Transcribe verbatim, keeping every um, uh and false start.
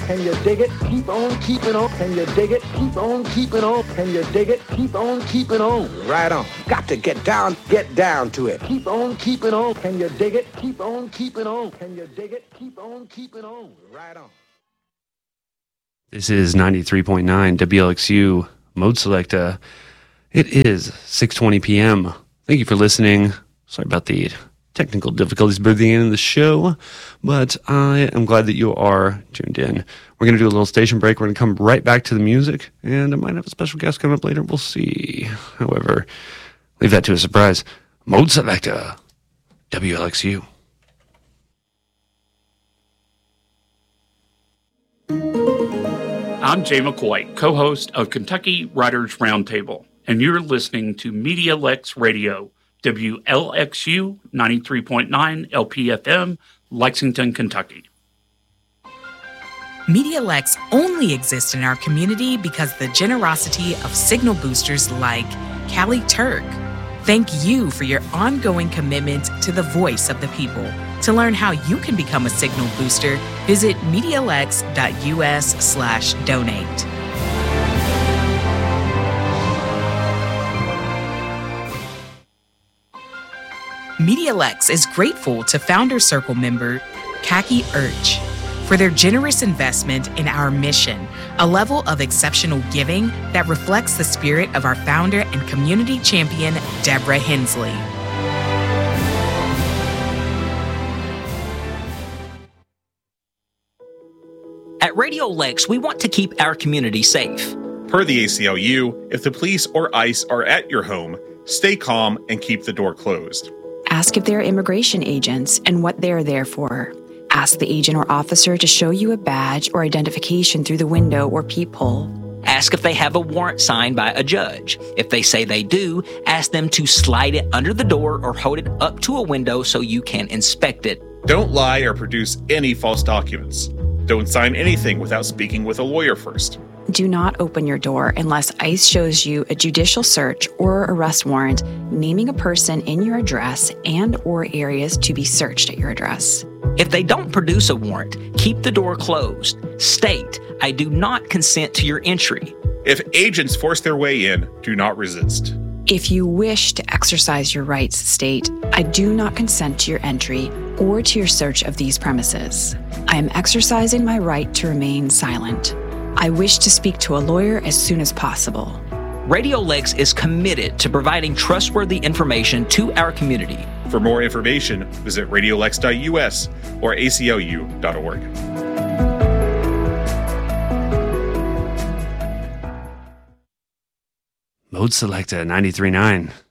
Can you dig it? Keep on keeping on. Can you dig it? Keep on keeping on. Can you dig it? Keep on keeping on. Right on. Got to get down, get down to it. Keep on keeping on. Can you dig it? Keep on keeping on. Can you dig it? Keep on keeping on. Right on. This is ninety-three point nine W L X U Mode Selecta. It is six twenty p.m. Thank you for listening. Sorry about the technical difficulties by the end of the show, but I am glad that you are tuned in. We're going to do a little station break. We're going to come right back to the music, and I might have a special guest coming up later. We'll see. However, leave that to a surprise. Mode Selecta, W L X U. I'm Jay McCoy, co-host of Kentucky Writers Roundtable, and you're listening to Media Lex Radio, W L X U ninety-three point nine L P F M, Lexington, Kentucky. Media Lex only exists in our community because of the generosity of signal boosters like Callie Turk. Thank you for your ongoing commitment to the voice of the people. To learn how you can become a signal booster, visit MediaLex.us slash donate. MediaLex is grateful to Founder Circle member Kaki Urch for their generous investment in our mission, a level of exceptional giving that reflects the spirit of our founder and community champion, Deborah Hensley. At Radio Lex, we want to keep our community safe. Per the A C L U, if the police or ICE are at your home, stay calm and keep the door closed. Ask if they're immigration agents and what they're there for. Ask the agent or officer to show you a badge or identification through the window or peephole. Ask if they have a warrant signed by a judge. If they say they do, ask them to slide it under the door or hold it up to a window so you can inspect it. Don't lie or produce any false documents. Don't sign anything without speaking with a lawyer first. Do not open your door unless ICE shows you a judicial search or arrest warrant naming a person in your address and or areas to be searched at your address. If they don't produce a warrant, keep the door closed. State, I do not consent to your entry. If agents force their way in, do not resist. If you wish to exercise your rights, state, I do not consent to your entry or to your search of these premises. I am exercising my right to remain silent. I wish to speak to a lawyer as soon as possible. Radio Lex is committed to providing trustworthy information to our community. For more information, visit radio lex dot U S or A C L U dot org. Mode Selecta ninety-three point nine